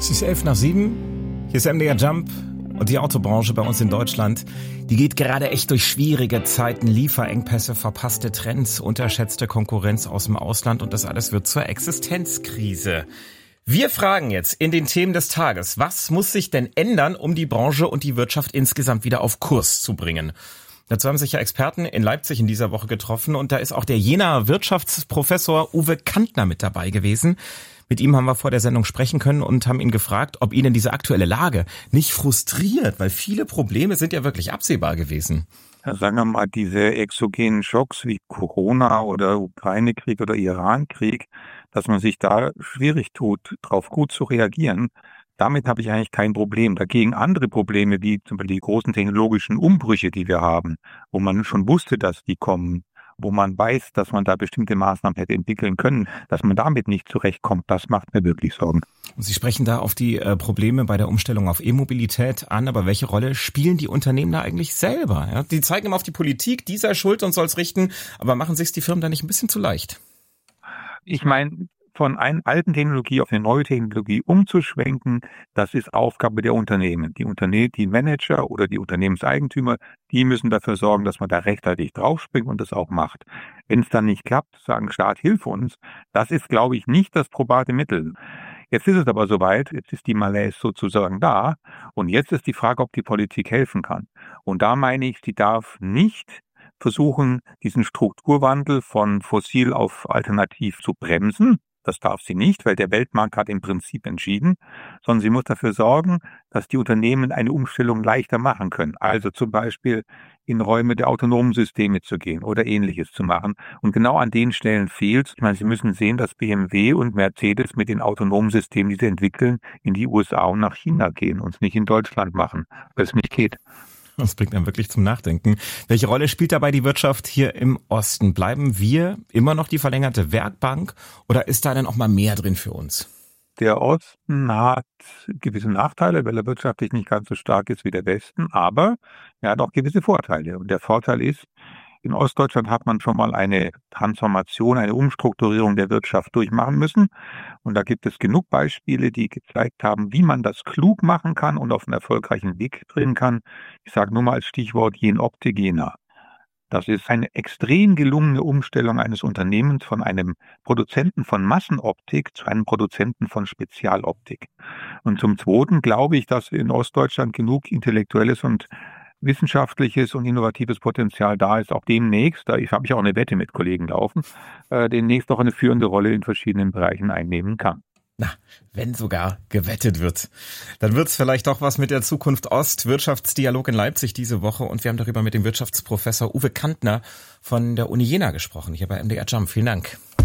Es ist 6:11. Hier ist MDR Jump und die Autobranche bei uns in Deutschland, die geht gerade echt durch schwierige Zeiten. Lieferengpässe, verpasste Trends, unterschätzte Konkurrenz aus dem Ausland und das alles wird zur Existenzkrise. Wir fragen jetzt in den Themen des Tages, was muss sich denn ändern, um die Branche und die Wirtschaft insgesamt wieder auf Kurs zu bringen? Dazu haben sich ja Experten in Leipzig in dieser Woche getroffen und da ist auch der Jenaer Wirtschaftsprofessor Uwe Kantner mit dabei gewesen. Mit ihm haben wir vor der Sendung sprechen können und haben ihn gefragt, ob Ihnen diese aktuelle Lage nicht frustriert, weil viele Probleme sind ja wirklich absehbar gewesen. Ja, sagen wir mal, diese exogenen Schocks wie Corona oder Ukraine-Krieg oder Iran-Krieg, dass man sich da schwierig tut, darauf gut zu reagieren, damit habe ich eigentlich kein Problem. Dagegen andere Probleme, wie zum Beispiel die großen technologischen Umbrüche, die wir haben, wo man schon wusste, dass die kommen, wo man weiß, dass man da bestimmte Maßnahmen hätte entwickeln können, dass man damit nicht zurechtkommt, das macht mir wirklich Sorgen. Sie sprechen da auf die Probleme bei der Umstellung auf E-Mobilität an, aber welche Rolle spielen die Unternehmen da eigentlich selber? Ja, die zeigen immer auf die Politik, die sei schuld und soll es richten, aber machen sich die Firmen da nicht ein bisschen zu leicht? Ich meine, von einer alten Technologie auf eine neue Technologie umzuschwenken, das ist Aufgabe der Unternehmen. Die Manager oder die Unternehmenseigentümer, die müssen dafür sorgen, dass man da rechtzeitig draufspringt und das auch macht. Wenn es dann nicht klappt, sagen Staat, hilf uns, das ist, glaube ich, nicht das probate Mittel. Jetzt ist es aber soweit, jetzt ist die Malaise sozusagen da und jetzt ist die Frage, ob die Politik helfen kann. Und da meine ich, sie darf nicht versuchen, diesen Strukturwandel von fossil auf alternativ zu bremsen. Das darf sie nicht, weil der Weltmarkt hat im Prinzip entschieden, sondern sie muss dafür sorgen, dass die Unternehmen eine Umstellung leichter machen können. Also zum Beispiel in Räume der autonomen Systeme zu gehen oder Ähnliches zu machen. Und genau an den Stellen fehlt. Ich meine, Sie müssen sehen, dass BMW und Mercedes mit den autonomen Systemen, die sie entwickeln, in die USA und nach China gehen und es nicht in Deutschland machen, weil es nicht geht. Das bringt dann wirklich zum Nachdenken. Welche Rolle spielt dabei die Wirtschaft hier im Osten? Bleiben wir immer noch die verlängerte Werkbank oder ist da denn auch mal mehr drin für uns? Der Osten hat gewisse Nachteile, weil er wirtschaftlich nicht ganz so stark ist wie der Westen, aber er hat auch gewisse Vorteile. Und der Vorteil ist, in Ostdeutschland hat man schon mal eine Transformation, eine Umstrukturierung der Wirtschaft durchmachen müssen. Und da gibt es genug Beispiele, die gezeigt haben, wie man das klug machen kann und auf einen erfolgreichen Weg bringen kann. Ich sage nur mal als Stichwort Jenoptik Jena. Das ist eine extrem gelungene Umstellung eines Unternehmens von einem Produzenten von Massenoptik zu einem Produzenten von Spezialoptik. Und zum Zweiten glaube ich, dass in Ostdeutschland genug intellektuelles und wissenschaftliches und innovatives Potenzial da ist, auch demnächst, da habe ich auch eine Wette mit Kollegen laufen, demnächst auch eine führende Rolle in verschiedenen Bereichen einnehmen kann. Na, wenn sogar gewettet wird, dann wird's vielleicht auch was mit der Zukunft Ost. Wirtschaftsdialog in Leipzig diese Woche und wir haben darüber mit dem Wirtschaftsprofessor Uwe Kantner von der Uni Jena gesprochen, hier bei MDR Jump. Vielen Dank.